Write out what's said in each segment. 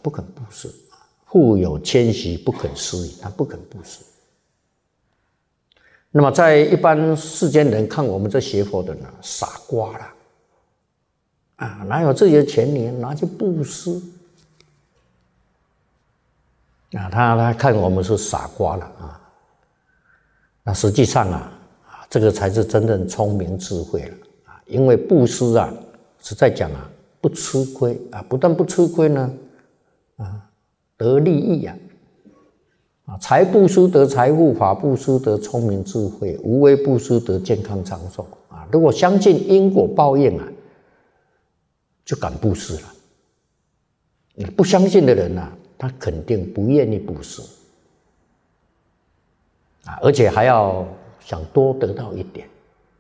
不肯布施。腹有谦虚，不肯施矣，他不肯布施。那么在一般世间人看我们这学佛的呢，傻瓜了啊，哪有自己的钱你拿去布施啊？他看我们是傻瓜了啊。那实际上啊，这个才是真正聪明智慧了啊！因为布施啊，实在讲啊，不吃亏啊，不但不吃亏呢，得利益啊！财布施得财富，法布施得聪明智慧，无为布施得健康长寿啊！如果相信因果报应啊，就敢布施了。不相信的人啊，他肯定不愿意布施啊，而且还要想多得到一点。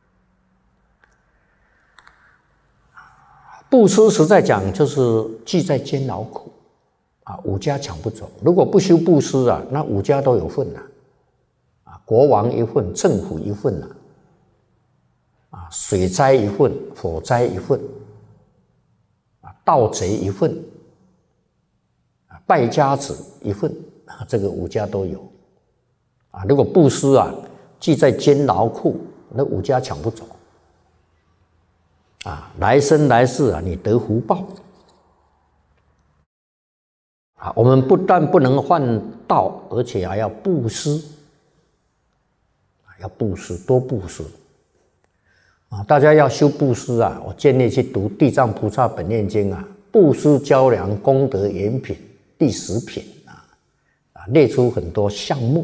布施实在讲就是既在艰劳苦啊，五家抢不走。如果不修布施啊，那五家都有份啊，国王一份，政府一份啊，水灾一份，火灾一份啊，盗贼一份啊，败家子一份啊，这个五家都有啊。如果布施啊，既在艰劳苦，那五家抢不走啊，来生来世啊，你得福报。啊，我们不但不能换道，而且还要布施，要布施，多布施啊！大家要修布施啊，我建议去读《地藏菩萨本愿经》啊，布施交粮功德严品第10品啊，列出很多项目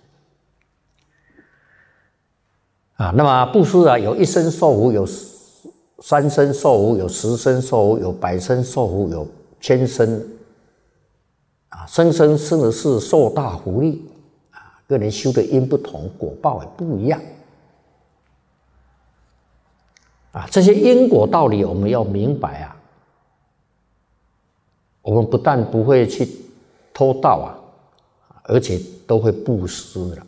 啊。那么布施啊，有1生受福，有3生受福，有10生受福，有100生受福，有1000生。生生世世受大福利啊，个人修的因不同，果报也不一样啊。这些因果道理我们要明白啊。我们不但不会去偷盗啊，而且都会布施了。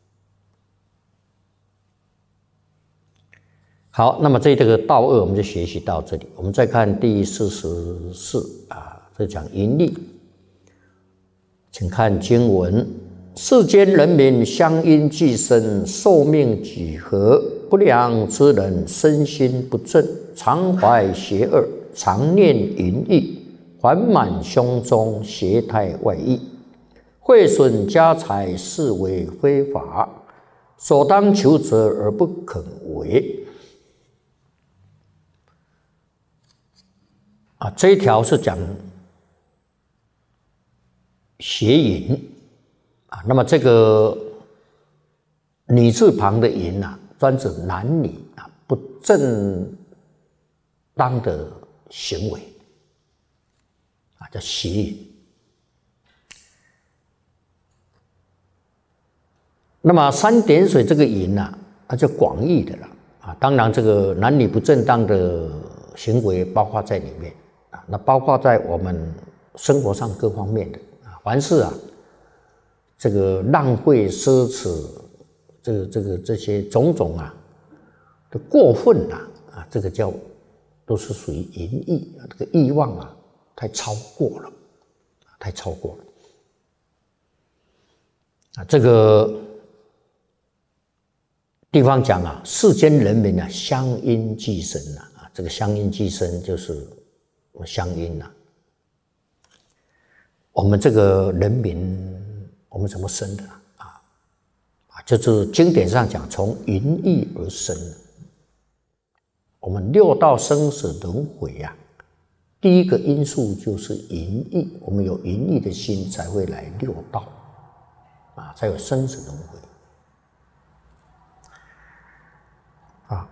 好，那么这个道2我们就学习到这里。我们再看第44啊，这讲盈利。请看经文：世间人民相因俱生，寿命几何？不良之人身心不正，常怀邪恶，常念淫欲，烦满胸中，邪态外溢，毁损家财，是为非法，所当求责而不肯为。这一条是讲邪淫啊，那么这个女字旁的淫啊，专指男女啊不正当的行为啊，叫邪淫。那么3点水这个淫啊，它就广义的了啊。当然，这个男女不正当的行为包括在里面啊，那包括在我们生活上各方面的。凡是啊，这个浪费奢侈，这些种种啊的过分啊，这个叫都是属于淫欲啊，这个欲望啊太超过了，太超过了啊。这个地方讲啊，世间人民啊，相因俱生啊，这个相因俱生就是相因啊。我们这个人民，我们怎么生的啊？就是经典上讲，从淫欲而生。我们6道生死轮回啊，第一个因素就是淫欲。我们有淫欲的心，才会来6道啊，才有生死轮回啊。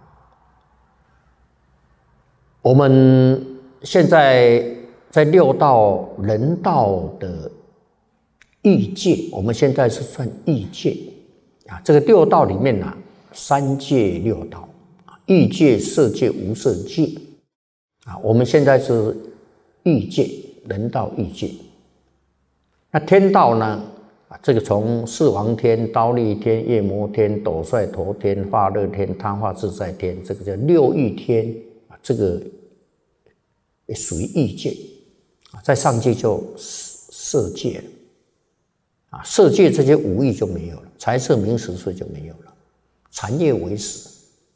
我们现在在6道人道的欲界，我们现在是算欲界啊。这个6道里面啊，3界6道，欲界、色界、无色界啊。我们现在是欲界，人道欲界。那天道呢？这个从四王天、忉利天、夜摩天、斗率陀天、化乐天、他化自在天，这个叫6欲天啊。这个也属于欲界。在上界就色界了，色界这些五欲就没有了，财色名食睡就没有了，产业为始。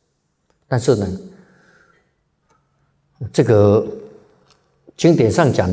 但是呢，这个经典上讲